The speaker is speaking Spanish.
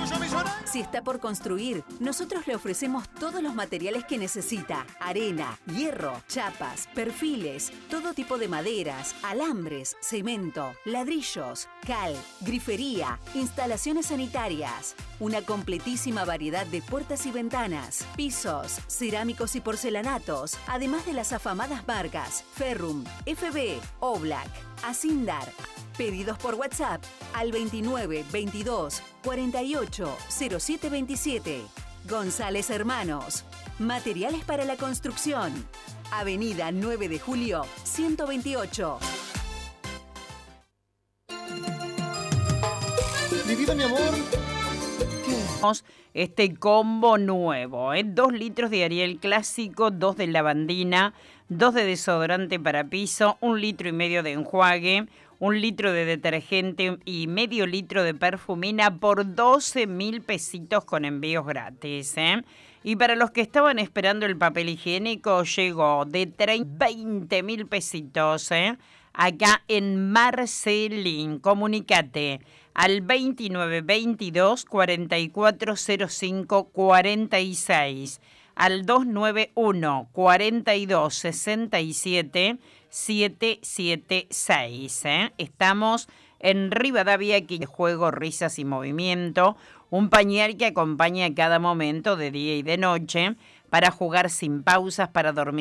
Si está por construir, nosotros le ofrecemos todos los materiales que necesita. Arena, hierro, chapas, perfiles, todo tipo de maderas, alambres, cemento, ladrillos, cal, grifería, instalaciones sanitarias. Una completísima variedad de puertas y ventanas, pisos, cerámicos y porcelanatos, además de las afamadas marcas Ferrum, FB, Oblak, Asindar. Pedidos por WhatsApp al 29 22 48 07 27. González Hermanos. Materiales para la construcción. Avenida 9 de Julio, 128. Mi vida, mi amor. Este combo nuevo, 2 litros de Ariel clásico, 2 de lavandina, 2 de desodorante para piso, 1,5 litros de enjuague, 1 litro de detergente y medio litro de perfumina por 12.000 pesitos con envíos gratis. Y para los que estaban esperando el papel higiénico, llegó de 20.000 pesitos. Acá en Marcelín. Comunícate al 2922 4405 46, al 291 42 67 776. Estamos en Rivadavia, aquí de juego, risas y movimiento, un pañal que acompaña a cada momento de día y de noche para jugar sin pausas, para dormir